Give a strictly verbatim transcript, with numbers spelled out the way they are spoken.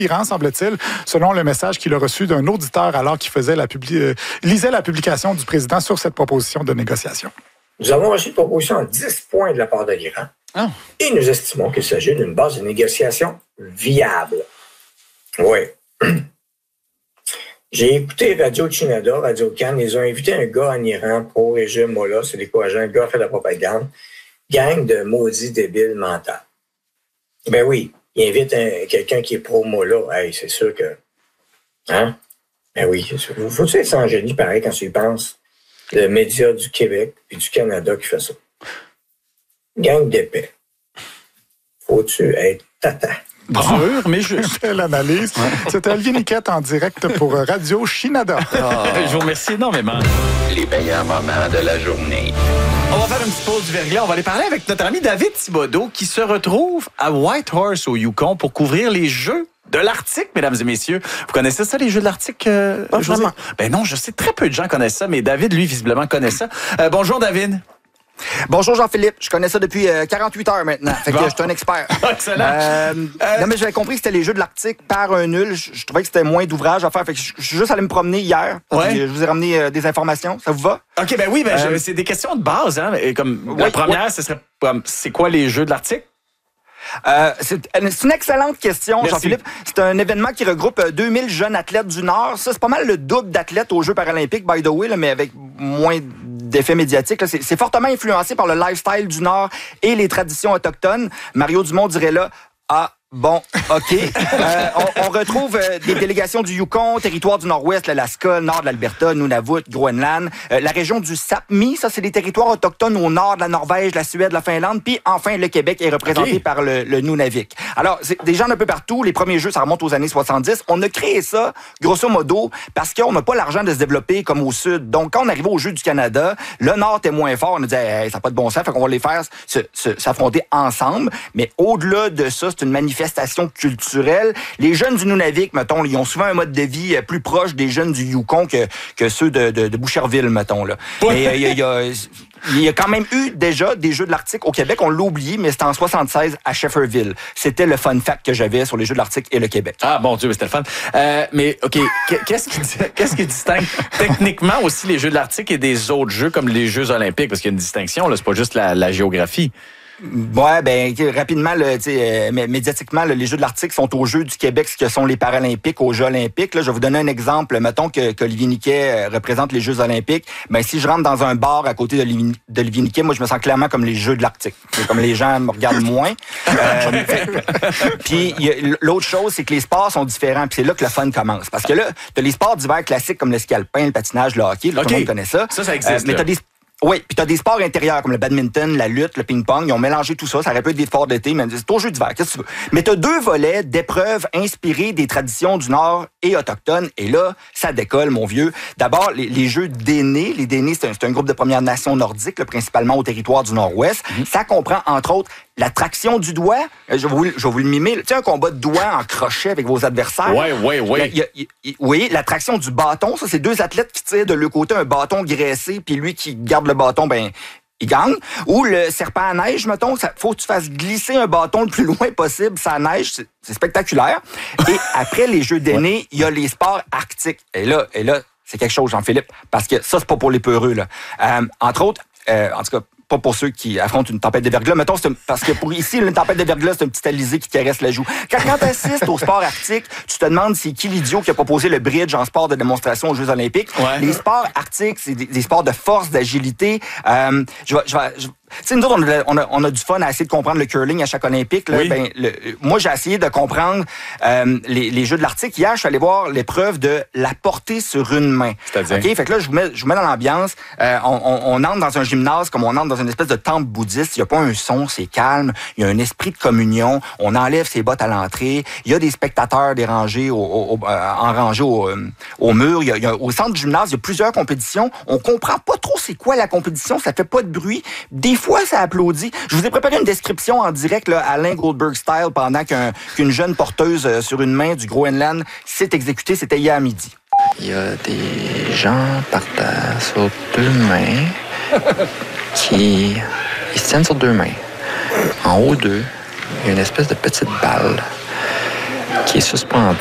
Iran, semble-t-il, selon le message qu'il a reçu d'un auditeur alors qu'il faisait la publi- euh, lisait la publication du président sur cette proposition de négociation. Nous avons reçu une proposition à dix points de la part de l'Iran oh. et nous estimons qu'il s'agit d'une base de négociation viable. Oui. J'ai écouté Radio Chinada, Radio Cannes, ils ont invité un gars en Iran pro-régime Mollah, c'est décourageant, un gars fait de la propagande, gang de maudits débiles mentaux. Ben oui. Il invite un, quelqu'un qui est pro-Mollah. Hey, c'est sûr que... Hein? Ben oui, c'est sûr. Faut-tu être sans génie, pareil, quand tu y penses? Le média du Québec et du Canada qui fait ça. Gang d'épais. Faut-tu être tata? Bon. Dur, mais juste. L'analyse. Ouais. C'était Olivier Niquette en direct pour Radio Chinada. Oh. Je vous remercie énormément. Les meilleurs moments de la journée. On va faire une petite pause du verglas. On va aller parler avec notre ami David Thibodeau qui se retrouve à Whitehorse au Yukon pour couvrir les Jeux de l'Arctique, mesdames et messieurs. Vous connaissez ça, les Jeux de l'Arctique? Euh, Pas vraiment. Ben non, je sais, très peu de gens connaissent ça, mais David, lui, visiblement, connaît ça. Euh, bonjour, David. Bonjour Jean-Philippe, je connais ça depuis euh, quarante-huit heures maintenant. Fait que bon. Je suis un expert. Excellent. Euh, euh... Non mais j'avais compris que c'était les Jeux de l'Arctique par un nul. Je, je trouvais que c'était moins d'ouvrage à faire. Fait que je, je suis juste allé me promener hier. Ouais. Je vous ai ramené euh, des informations. Ça vous va? OK, ben oui, ben euh... je, c'est des questions de base. Hein, et comme oui, la première, oui. ce serait c'est quoi les Jeux de l'Arctique? Euh, c'est, c'est une excellente question, Merci. Jean-Philippe. C'est un événement qui regroupe deux mille jeunes athlètes du Nord. Ça, c'est pas mal le double d'athlètes aux Jeux paralympiques, by the way, là, mais avec moins d'effets médiatiques. Là. C'est, c'est fortement influencé par le lifestyle du Nord et les traditions autochtones. Mario Dumont dirait là, ah, bon, OK. euh, on, on retrouve euh, des délégations du Yukon, territoire du Nord-Ouest, l'Alaska, nord de l'Alberta, Nunavut, Groenland, euh, la région du Sapmi, ça c'est des territoires autochtones au nord de la Norvège, la Suède, la Finlande, puis enfin le Québec est représenté okay. par le, le Nunavik. Alors, c'est des gens d'un peu partout, les premiers jeux, ça remonte aux années soixante-dix. On a créé ça, grosso modo, parce qu'on n'a pas l'argent de se développer comme au Sud. Donc, quand on arrivait aux Jeux du Canada, le Nord était moins fort, on a dit hey, ça n'a pas de bon sens, fait qu'on va les faire se, se, s'affronter ensemble. Mais au-delà de ça, c'est une manifestation culturelle. Les jeunes du Nunavik, mettons, ils ont souvent un mode de vie plus proche des jeunes du Yukon que, que ceux de, de, de Boucherville, mettons. Là. Mais il y, y, a, y a quand même eu déjà des Jeux de l'Arctique au Québec. On l'a oublié, mais c'était en soixante-seize à Shefferville. C'était le fun fact que j'avais sur les Jeux de l'Arctique et le Québec. Ah, bon Dieu, c'était le fun. Euh, mais, OK, qu'est-ce qui, qu'est-ce qui distingue techniquement aussi les Jeux de l'Arctique et des autres Jeux comme les Jeux olympiques? Parce qu'il y a une distinction, là, c'est pas juste la, la géographie. Ouais, ben rapidement, là, euh, médiatiquement, là, les Jeux de l'Arctique sont aux Jeux du Québec, ce que sont les Paralympiques aux Jeux olympiques. Là, je vais vous donner un exemple. Mettons que qu'Olivier Niquet représente les Jeux olympiques. Ben si je rentre dans un bar à côté d'Olivier Niquet, moi je me sens clairement comme les Jeux de l'Arctique. C'est comme les gens me regardent moins. Euh, puis l'autre chose, c'est que les sports sont différents. Puis c'est là que le fun commence. Parce que là, t'as les sports d'hiver classiques comme le ski alpin, le patinage, le hockey. Là, okay. Tout le monde connaît ça. Ça, ça existe. Euh, mais t'as des Oui, puis t'as des sports intérieurs comme le badminton, la lutte, le ping-pong. Ils ont mélangé tout ça. Ça aurait pu être des sports d'été, mais c'est au jeu d'hiver. Qu'est-ce que tu veux? Mais t'as deux volets d'épreuves inspirées des traditions du Nord et autochtones. Et là, ça décolle, mon vieux. D'abord, les, les jeux d'aînés. Les d'aînés, c'est un, c'est un groupe de Premières Nations nordiques, là, principalement au territoire du Nord-Ouest. Mm-hmm. Ça comprend, entre autres, la traction du doigt. Je vais vous, je vais vous le mimer. Tu sais, un combat de doigts en crochet avec vos adversaires. Oui, oui, oui. Oui, la traction du bâton. Ça, c'est deux athlètes qui tirent de leur côté un bâton graissé, puis lui qui garde le bâton, ben il gagne. Ou le serpent à neige, mettons, il faut que tu fasses glisser un bâton le plus loin possible, ça neige, c'est, c'est spectaculaire. Et après les Jeux d'aînés, il y a les sports arctiques. Et là, et là, c'est quelque chose, Jean-Philippe, parce que ça, c'est pas pour les peureux, là. Euh, entre autres, euh, en tout cas, pas pour ceux qui affrontent une tempête de verglas. Mettons, c'est un, parce que pour ici, une tempête de verglas, c'est un petit alizé qui caresse la joue. Quand, quand tu assistes au sport arctique, tu te demandes c'est qui l'idiot qui a proposé le bridge en sport de démonstration aux Jeux olympiques. Ouais. Les sports arctiques, c'est des, des sports de force, d'agilité. Euh, je vais... Je vais je, Tu sais, nous autres, on a, on, a, on a du fun à essayer de comprendre le curling à chaque Olympique. Là. Oui. Ben, le, moi, j'ai essayé de comprendre euh, les, les Jeux de l'Arctique. Hier, je suis allé voir l'épreuve de la portée sur une main. C'est-à-dire? OK? Fait que là, je vous mets, je vous mets dans l'ambiance. Euh, on, on, on entre dans un gymnase comme on entre dans une espèce de temple bouddhiste. Il n'y a pas un son, c'est calme. Il y a un esprit de communion. On enlève ses bottes à l'entrée. Il y a des spectateurs dérangés au, au, au, euh, en rangée au, euh, au mur. Il y a, il y a, au centre du gymnase, il y a plusieurs compétitions. On comprend pas trop c'est quoi la compétition. Ça fait pas de bruit. Des fois, ça applaudit. Je vous ai préparé une description en direct, là, Alain Goldberg style, pendant qu'un, qu'une jeune porteuse euh, sur une main du Groenland s'est exécutée. C'était hier à midi. Il y a des gens par terre sur deux mains qui ils se tiennent sur deux mains. En haut d'eux, il y a une espèce de petite balle qui est suspendu.